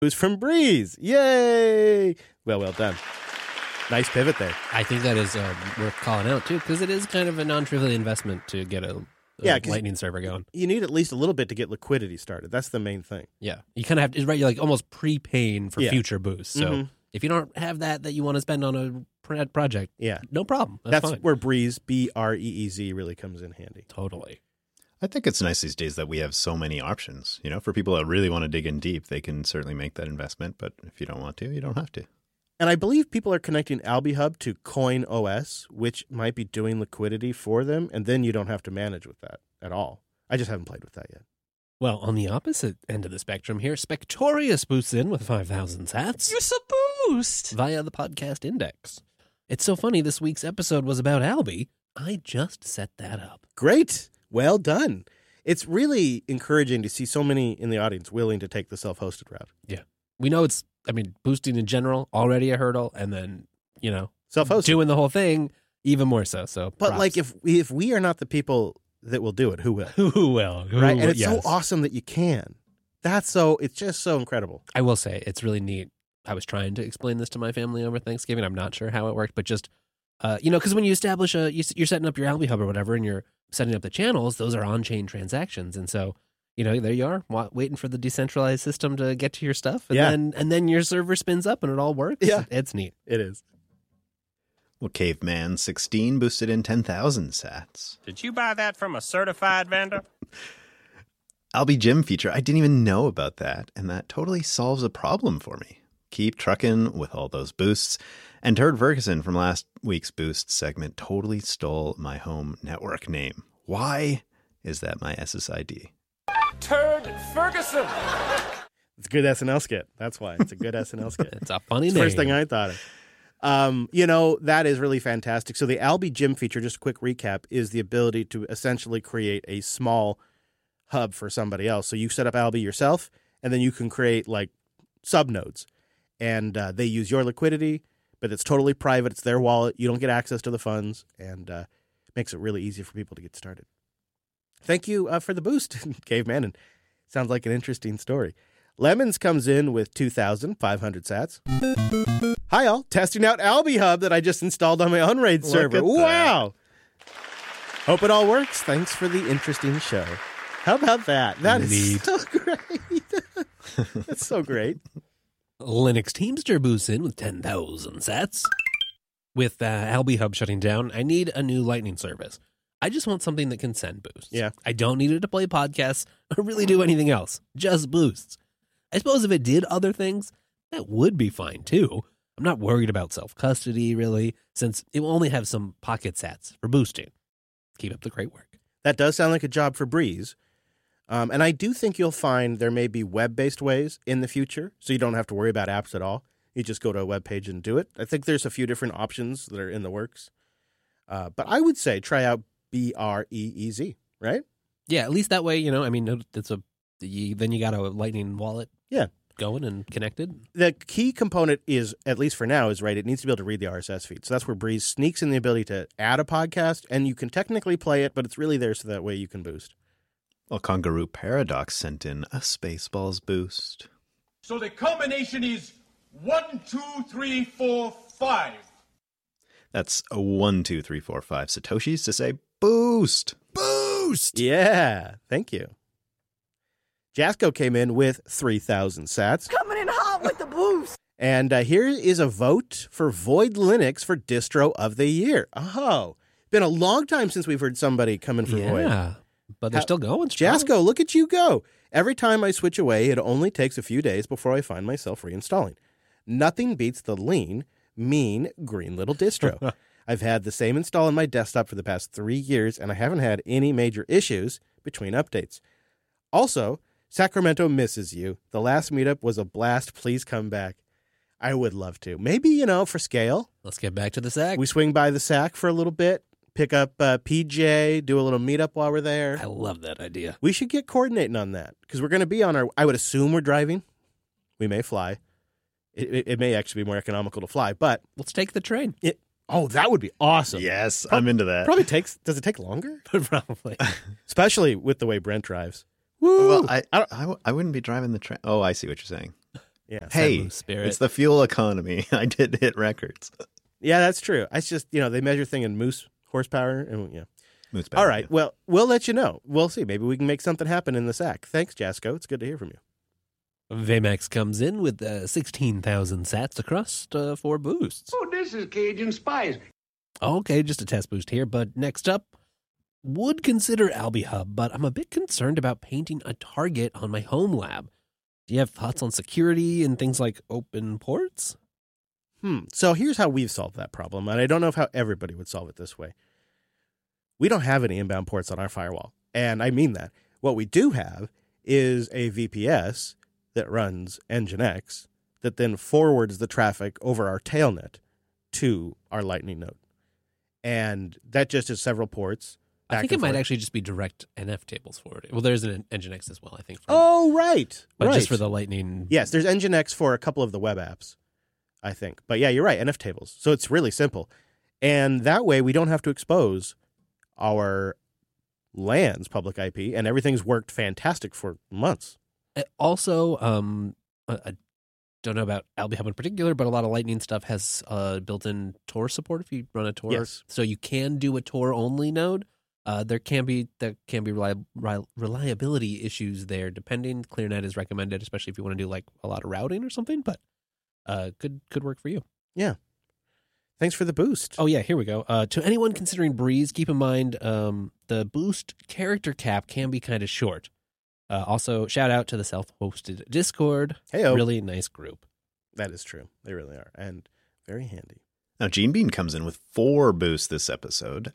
Who's from Breeze. Yay! Well done. Nice pivot there. I think that is worth calling out, too, because it is kind of a non-trivial investment to get a Lightning server going. You need at least a little bit to get liquidity started. That's the main thing. Yeah. You kind of have to, right? You're like almost prepaying for future boosts. So if you don't have that you want to spend on a project, no problem. That's fine. Where Breeze, BREEZ, really comes in handy. Totally. I think it's nice these days that we have so many options. You know, for people that really want to dig in deep, they can certainly make that investment. But if you don't want to, you don't have to. And I believe people are connecting AlbiHub to CoinOS, which might be doing liquidity for them, and then you don't have to manage with that at all. I just haven't played with that yet. Well, on the opposite end of the spectrum here, Spectorious boosts in with 5,000 sats. You're so boost! Via the podcast index. It's so funny, this week's episode was about Albi. I just set that up. Great. Well done. It's really encouraging to see so many in the audience willing to take the self-hosted route. Yeah. We know boosting in general, already a hurdle, and then, self-hosted. Doing the whole thing, even more so. So, but like, if we are not the people that will do it, who will? Who will? Right? And it's so awesome that you can. It's just so incredible. I will say, it's really neat. I was trying to explain this to my family over Thanksgiving. I'm not sure how it worked, but just, because when you establish you're setting up your Albi Hub or whatever, and you're setting up the channels, those are on-chain transactions. And so, there you are, waiting for the decentralized system to get to your stuff. And then your server spins up and it all works. Yeah. It's neat. It is. Well, Caveman 16 boosted in 10,000 sats. Did you buy that from a certified vendor? Albi Gym feature, I didn't even know about that, and that totally solves a problem for me. Keep trucking with all those boosts. And Turd Ferguson from last week's boost segment totally stole my home network name. Why is that my SSID? Turd Ferguson! It's a good SNL skit. That's why. It's a good SNL skit. It's a funny name. First thing I thought of. That is really fantastic. So the Albi Gym feature, just a quick recap, is the ability to essentially create a small hub for somebody else. So you set up Albi yourself, and then you can create like subnodes. And they use your liquidity, but it's totally private. It's their wallet. You don't get access to the funds, and makes it really easy for people to get started. Thank you for the boost, Caveman. And sounds like an interesting story. Lemons comes in with 2,500 sats. Hi, all. Testing out Albi Hub that I just installed on my Unraid server. Wow. Hope it all works. Thanks for the interesting show. How about that? That is so great. That's so great. Linux Teamster boosts in with 10,000 sats. With Albi Hub shutting down, I need a new Lightning service. I just want something that can send boosts. Yeah. I don't need it to play podcasts or really do anything else. Just boosts. I suppose if it did other things, that would be fine too. I'm not worried about self-custody, really, since it will only have some pocket sats for boosting. Keep up the great work. That does sound like a job for Breeze. And I do think you'll find there may be web-based ways in the future, so you don't have to worry about apps at all. You just go to a web page and do it. I think there's a few different options that are in the works. But I would say try out BREEZ, right? Yeah, at least that way, then you got a Lightning wallet going and connected. The key component is, at least for now, is right. It needs to be able to read the RSS feed. So that's where Breeze sneaks in the ability to add a podcast, and you can technically play it, but it's really there so that way you can boost. Well, Kangaroo Paradox sent in a Spaceballs boost. So the combination is 1, 2, 3, 4, 5. That's a 1, 2, 3, 4, 5 Satoshis to say boost. Boost! Yeah, thank you. Jasco came in with 3,000 sats. Coming in hot with the boost. And here is a vote for Void Linux for Distro of the Year. Oh, been a long time since we've heard somebody come in for Void. Yeah, but they're still going strong. Jasco, look at you go. Every time I switch away, it only takes a few days before I find myself reinstalling. Nothing beats the lean, mean, green little distro. I've had the same install on my desktop for the past 3 years, and I haven't had any major issues between updates. Also, Sacramento misses you. The last meetup was a blast. Please come back. I would love to. Maybe, for scale. Let's get back to the SAC. We swing by the SAC for a little bit, pick up PJ, do a little meetup while we're there. I love that idea. We should get coordinating on that because we're going to be on I would assume we're driving. We may fly. It may actually be more economical to fly, but let's take the train. That would be awesome. Yes, I'm into that. Does it take longer? Probably. Especially with the way Brent drives. Woo! Well, I wouldn't be driving the train. Oh, I see what you're saying. Yeah. Hey, Moose spirit. it's the fuel economy. I did hit records. Yeah, that's true. It's just, they measure thing in moose horsepower. And yeah. Moose All power, right. yeah. Well, we'll let you know. We'll see. Maybe we can make something happen in the sack. Thanks, Jasco. It's good to hear from you. Vmax comes in with 16,000 sats across 4 boosts. Oh, this is Cajun Spice. Okay, just a test boost here. But next up, would consider AlbiHub, but I'm a bit concerned about painting a target on my home lab. Do you have thoughts on security and things like open ports? So here's how we've solved that problem, and I don't know how everybody would solve it this way. We don't have any inbound ports on our firewall, and I mean that. What we do have is a VPS that runs Nginx that then forwards the traffic over our tailnet to our Lightning node. And that just is several ports. I think it might actually just be direct NF tables forwarded. Well, there's an Nginx as well, I think. Oh, right. But right. just for the Lightning. Yes, there's Nginx for a couple of the web apps, I think. But yeah, you're right, NF tables. So it's really simple. And that way we don't have to expose our LAN's public IP, and everything's worked fantastic for months. Also, I don't know about AlbiHub in particular, but a lot of Lightning stuff has built-in Tor support if you run a Tor. Yes. So you can do a Tor-only node. There can be reliability issues there, depending. ClearNet is recommended, especially if you want to do like a lot of routing or something, but could work for you. Yeah. Thanks for the boost. Oh, yeah, here we go. To anyone considering Breeze, keep in mind the boost character cap can be kind of short. Also, shout out to the self-hosted Discord. Hey-o. Really nice group. That is true. They really are. And very handy. Now, Gene Bean comes in with 4 boosts this episode,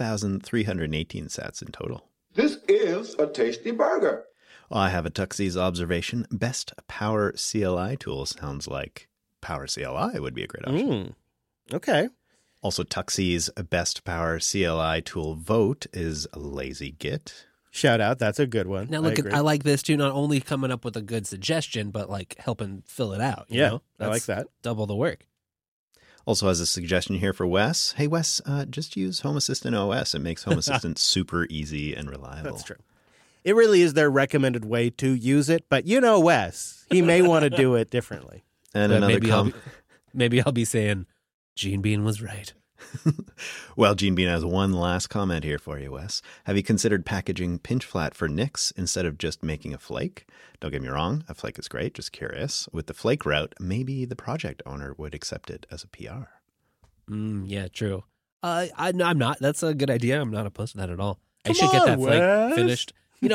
6,318 sats in total. This is a tasty burger. Well, I have a Tuxie's observation. Best Power CLI tool sounds like Power CLI would be a great option. Okay. Also, Tuxie's Best Power CLI tool vote is Lazy Git. Shout out. That's a good one. Now, look, I like this too, not only coming up with a good suggestion, but like helping fill it out. You know? I like that. Double the work. Also has a suggestion here for Wes. Hey, Wes, just use Home Assistant OS. It makes Home Assistant super easy and reliable. That's true. It really is their recommended way to use it, but Wes, he may want to do it differently. And But another maybe I'll be saying Gene Bean was right. Well, Gene Bean has one last comment here for you, Wes. Have you considered packaging pinch flat for NICs instead of just making a flake? Don't get me wrong, a flake is great, just curious. With the flake route, maybe the project owner would accept it as a PR. Yeah, true. I'm not. That's a good idea. I'm not opposed to that at all. I Come should get that on, flake Wes. finished.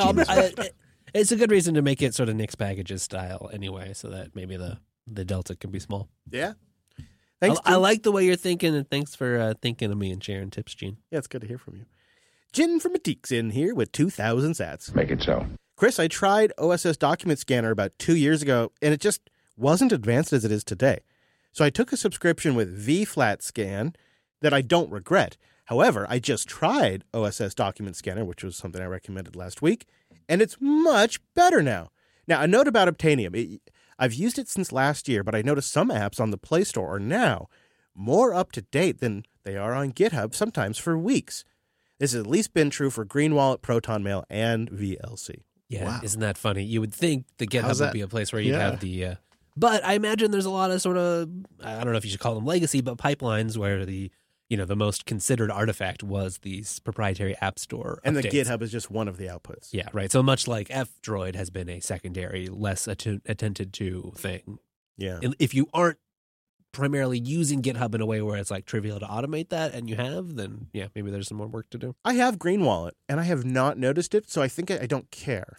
It's a good reason to make it sort of NICs packages style anyway, so that maybe the delta can be small. Yeah. Thanks. I like the way you're thinking, and thanks for thinking of me and sharing tips, Gene. Yeah, it's good to hear from you. Jin from Matique's in here with 2,000 sats. Make it so. Chris, I tried OSS Document Scanner about 2 years ago, and it just wasn't advanced as it is today. So I took a subscription with vFlat Scan that I don't regret. However, I just tried OSS Document Scanner, which was something I recommended last week, and it's much better now. Now, a note about Obtainium. I've used it since last year, but I noticed some apps on the Play Store are now more up to date than they are on GitHub, sometimes for weeks. This has at least been true for Green Wallet, Proton Mail, and VLC. Yeah, Wow. Isn't that funny? You would think the GitHub How's would that? be a place where you'd Yeah. have the... but I imagine there's a lot of sort of, I don't know if you should call them legacy, but pipelines where the most considered artifact was these proprietary app store And updates. the GitHub is just one of the outputs. Yeah, right. So much like F-Droid has been a secondary, less attended to thing. Yeah. And if you aren't primarily using GitHub in a way where it's like trivial to automate that, and you have, then yeah, maybe there's some more work to do. I have Green Wallet, and I have not noticed it, so I think I don't care.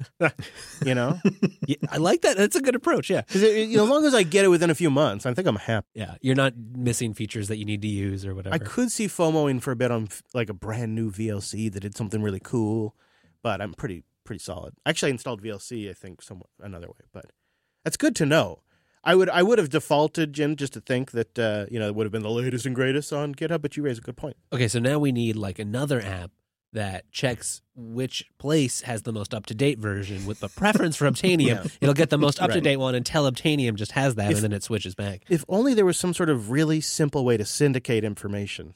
Yeah, I like that. That's a good approach. Yeah. 'Cause as long as I get it within a few months, I think I'm happy. Yeah. You're not missing features that you need to use or whatever. I could see FOMOing for a bit on like a brand new VLC that did something really cool, but I'm pretty solid. Actually, I installed VLC, I think, another way, but that's good to know. I would have defaulted, Jim, just to think that it would have been the latest and greatest on GitHub, but you raise a good point. Okay, so now we need like another app that checks which place has the most up-to-date version with the preference for Obtainium. Yeah. It'll get the most up-to-date one until Obtainium just has that, and then it switches back. If only there was some sort of really simple way to syndicate information.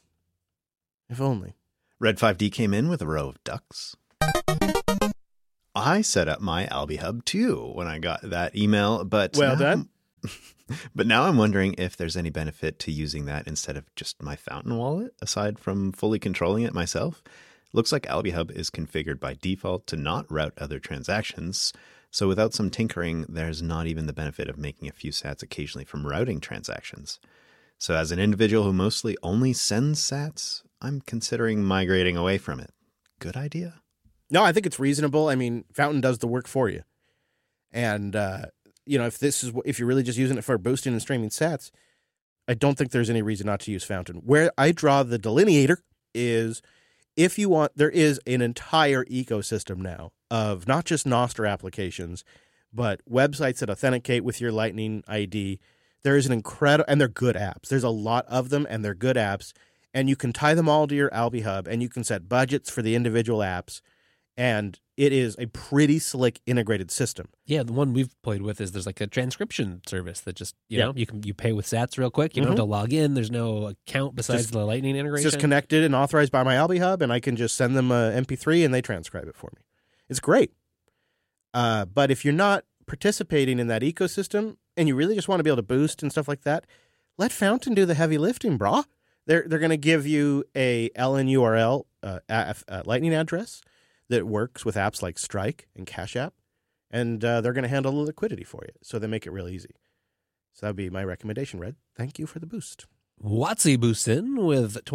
If only. Red 5D came in with a row of ducks. I set up my AlbiHub too when I got that email, but Well now done. But now I'm wondering if there's any benefit to using that instead of just my Fountain wallet, aside from fully controlling it myself. Looks like AlbiHub is configured by default to not route other transactions, so without some tinkering, there's not even the benefit of making a few sats occasionally from routing transactions. So as an individual who mostly only sends sats, I'm considering migrating away from it. Good idea? No, I think it's reasonable. I mean, Fountain does the work for you. And, if you're really just using it for boosting and streaming sats, I don't think there's any reason not to use Fountain. Where I draw the delineator is if you want, there is an entire ecosystem now of not just Nostr applications, but websites that authenticate with your Lightning ID. There is an incredible, and they're good apps. There's a lot of them, and they're good apps. And you can tie them all to your AlbiHub, and you can set budgets for the individual apps. And it is a pretty slick integrated system. Yeah, the one we've played with is there's like a transcription service that just, you pay with sats real quick. You don't have to log in. There's no account besides the Lightning integration. It's just connected and authorized by my AlbiHub, and I can just send them a MP3 and they transcribe it for me. It's great. But if you're not participating in that ecosystem and you really just want to be able to boost and stuff like that, let Fountain do the heavy lifting, brah. They're going to give you a LNURL Lightning address that works with apps like Strike and Cash App, and they're going to handle the liquidity for you, so they make it real easy. So that would be my recommendation, Red. Thank you for the boost. Watsy boosts in with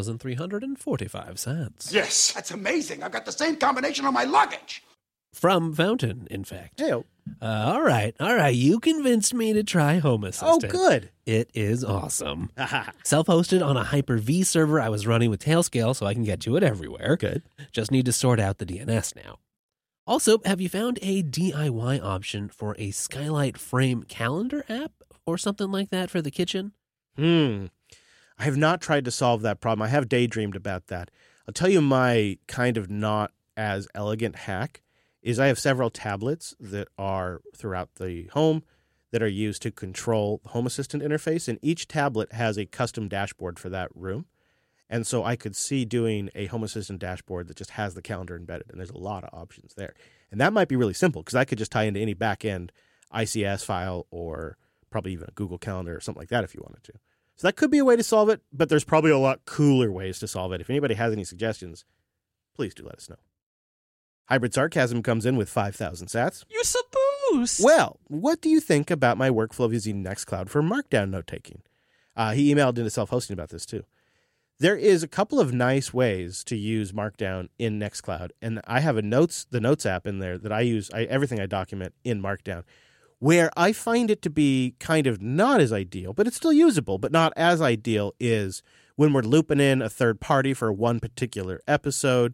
12,345 cents. Yes, that's amazing. I've got the same combination on my luggage. From Fountain, in fact. Hey, all right. You convinced me to try Home Assistant. oh, good. It is awesome. Self-hosted on a Hyper-V server I was running with Tailscale, so I can get to it everywhere. Good. Just need to sort out the DNS now. Also, have you found a DIY option for a Skylight Frame calendar app or something like that for the kitchen? I have not tried to solve that problem. I have daydreamed about that. I'll tell you my kind of not as elegant hack is I have several tablets that are throughout the home that are used to control the Home Assistant interface, and each tablet has a custom dashboard for that room. And so I could see doing a Home Assistant dashboard that just has the calendar embedded, and there's a lot of options there. And that might be really simple because I could just tie into any back-end ICS file or probably even a Google Calendar or something like that if you wanted to. So that could be a way to solve it, but there's probably a lot cooler ways to solve it. If anybody has any suggestions, please do let us know. Hybrid Sarcasm comes in with 5,000 sats. You boost. Well, what do you think about my workflow of using Nextcloud for Markdown note-taking? He emailed into self-hosting about this too. There is a couple of nice ways to use Markdown in Nextcloud, and I have the Notes app in there that I use. Everything I document in Markdown, where I find it to be kind of not as ideal, but it's still usable, but not as ideal, is when we're looping in a third party for one particular episode.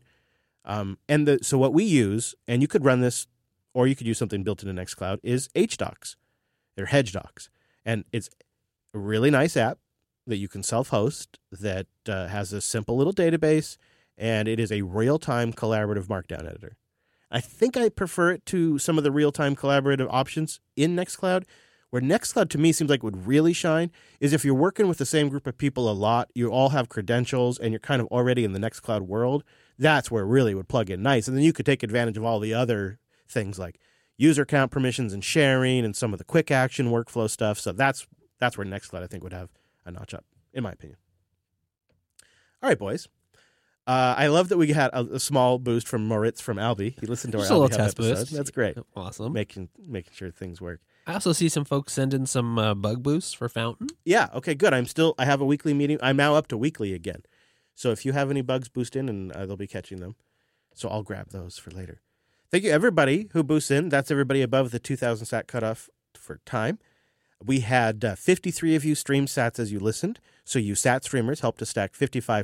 So what we use, and you could run this, or you could use something built into Nextcloud, is HDocs. They're HedgeDocs. And it's a really nice app that you can self-host that has a simple little database, and it is a real-time collaborative Markdown editor. I think I prefer it to some of the real-time collaborative options in Nextcloud. Where Nextcloud to me seems like would really shine is if you're working with the same group of people a lot, you all have credentials, and you're kind of already in the Nextcloud world. That's where it really would plug in nice. And then you could take advantage of all the other things like user account permissions and sharing and some of the quick action workflow stuff. So that's where Nextcloud, I think, would have a notch up, in my opinion. All right, boys. I love that we had a small boost from Moritz from Albi. He listened to our Albi test episode. boost. That's great. Awesome. Making sure things work. I also see some folks send in some bug boosts for Fountain. Yeah. Okay, good. I have a weekly meeting. I'm now up to weekly again. So if you have any bugs, boost in, and they'll be catching them. So I'll grab those for later. Thank you, everybody who boosts in. That's everybody above the 2,000 sat cutoff for time. We had 53 of you stream sats as you listened. So you sat streamers helped to stack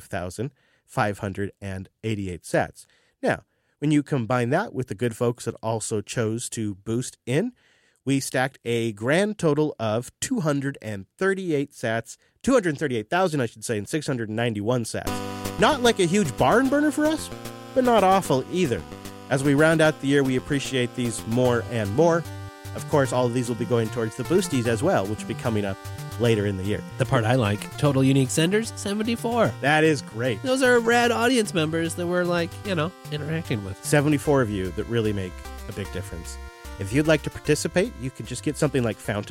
55,588 sats. Now, when you combine that with the good folks that also chose to boost in, we stacked a grand total of 238 sats, 238,000, I should say, and 691 sats. Not like a huge barn burner for us, but not awful either. As we round out the year, we appreciate these more and more. Of course, all of these will be going towards the boosties as well, which will be coming up later in the year. The part I like, total unique senders, 74. That is great. Those are rad audience members that we're interacting with. 74 of you that really make a big difference. If you'd like to participate, you can just get something like Fountain,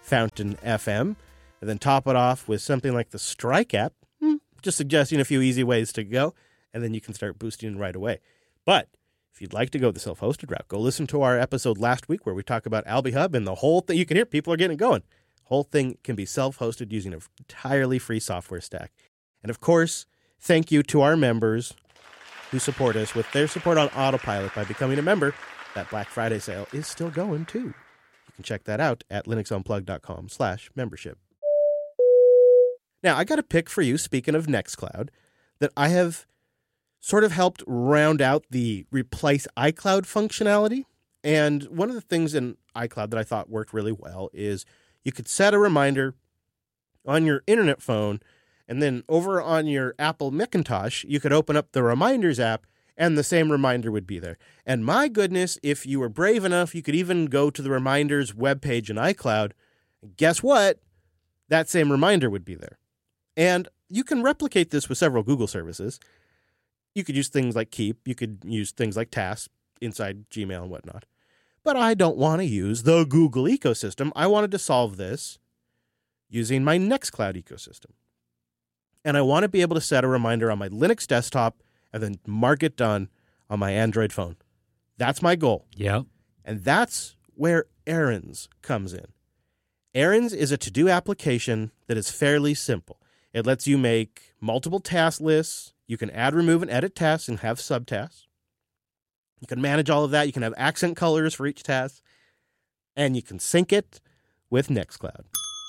Fountain FM, and then top it off with something like the Strike app. Just suggesting a few easy ways to go, and then you can start boosting right away. But if you'd like to go the self-hosted route, go listen to our episode last week where we talk about AlbiHub and the whole thing. You can hear people are getting it going. Whole thing can be self-hosted using an entirely free software stack. And of course, thank you to our members who support us with their support on Autopilot by becoming a member. That Black Friday sale is still going too. You can check that out at linuxunplugged.com/membership. Now, I got a pick for you, speaking of Nextcloud, that I have sort of helped round out the replace iCloud functionality. And one of the things in iCloud that I thought worked really well is you could set a reminder on your internet phone, and then over on your Apple Macintosh, you could open up the Reminders app, and the same reminder would be there. And my goodness, if you were brave enough, you could even go to the Reminders webpage in iCloud. Guess what? That same reminder would be there. And you can replicate this with several Google services. You could use things like Keep. You could use things like Tasks inside Gmail and whatnot. But I don't want to use the Google ecosystem. I wanted to solve this using my Nextcloud ecosystem. And I want to be able to set a reminder on my Linux desktop and then mark it done on my Android phone. That's my goal. Yeah. And that's where Errands comes in. Errands is a to-do application that is fairly simple. It lets you make multiple task lists. You can add, remove, and edit tasks and have subtasks. You can manage all of that. You can have accent colors for each task. And you can sync it with Nextcloud.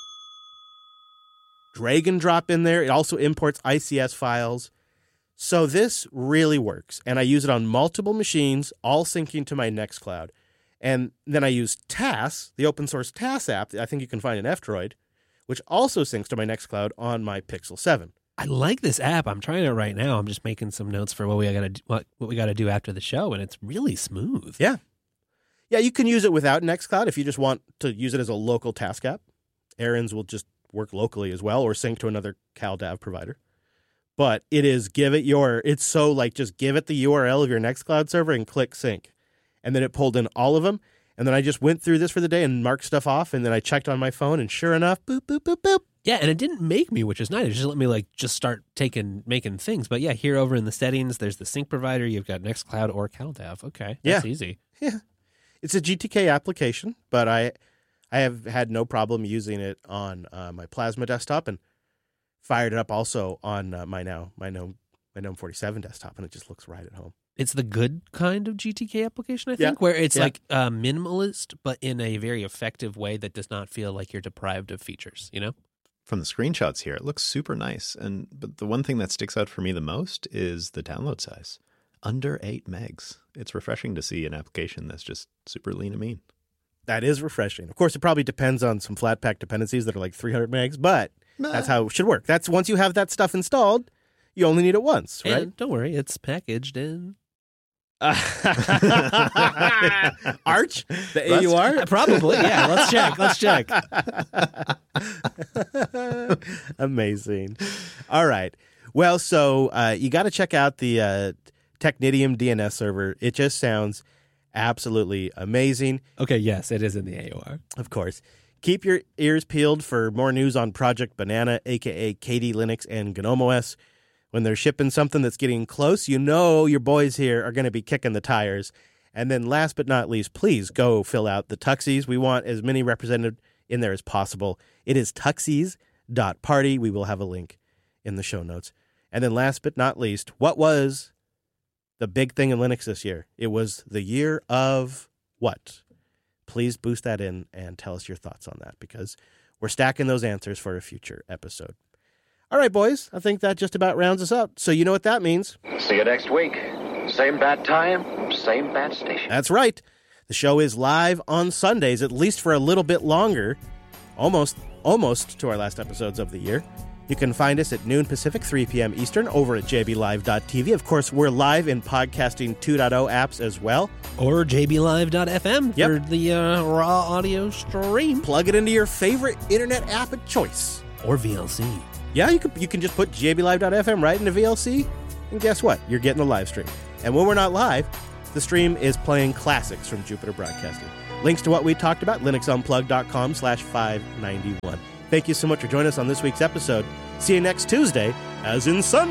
Drag and drop in there. It also imports ICS files. So this really works. And I use it on multiple machines, all syncing to my Nextcloud. And then I use Tasks, the open source Tasks app that I think you can find in F-Droid, which also syncs to my Nextcloud on my Pixel 7. I like this app. I'm trying it right now. I'm just making some notes for what we got to do after the show, and it's really smooth. Yeah. Yeah, you can use it without Nextcloud if you just want to use it as a local task app. Errands will just work locally as well or sync to another CalDAV provider. But it is it's so like just give it the URL of your Nextcloud server and click sync. And then it pulled in all of them. And then I just went through this for the day and marked stuff off. And then I checked on my phone and sure enough, boop, boop, boop, boop. Yeah, and it didn't make me, which is nice. It just let me just start making things. But yeah, here over in the settings, there's the sync provider. You've got Nextcloud or CalDAV. Okay, that's easy. Yeah, it's a GTK application, but I have had no problem using it on my Plasma desktop and fired it up also on my Gnome 47 desktop, and it just looks right at home. It's the good kind of GTK application, I think, where it's minimalist, but in a very effective way that does not feel like you're deprived of features, you know? From the screenshots here, it looks super nice. But the one thing that sticks out for me the most is the download size. Under 8 megs. It's refreshing to see an application that's just super lean and mean. That is refreshing. Of course, it probably depends on some Flatpak dependencies that are like 300 megs, but that's how it should work. That's once you have that stuff installed, you only need it once, right? And don't worry, it's packaged in... Arch? The AUR? Probably, yeah. Let's check. Amazing. All right. Well, so you got to check out the Technidium DNS server. It just sounds absolutely amazing. Okay, yes, it is in the AUR. Of course. Keep your ears peeled for more news on Project Banana, a.k.a. KD Linux and GNOME OS. When they're shipping something that's getting close, you know your boys here are going to be kicking the tires. And then last but not least, please go fill out the Tuxies. We want as many represented in there as possible. It is tuxies.party. We will have a link in the show notes. And then last but not least, what was the big thing in Linux this year? It was the year of what? Please boost that in and tell us your thoughts on that, because we're stacking those answers for a future episode. All right, boys, I think that just about rounds us up. So you know what that means. See you next week. Same bad time, same bad station. That's right. The show is live on Sundays, at least for a little bit longer. Almost to our last episodes of the year. You can find us at noon Pacific, 3 p.m. Eastern, over at jblive.tv. Of course, we're live in Podcasting 2.0 apps as well. Or jblive.fm for the raw audio stream. Plug it into your favorite internet app of choice. Or VLC. Yeah, you can just put jblive.fm right into VLC, and guess what? You're getting a live stream. And when we're not live, the stream is playing classics from Jupiter Broadcasting. Links to what we talked about, linuxunplugged.com/591. Thank you so much for joining us on this week's episode. See you next Tuesday, as in Sunday.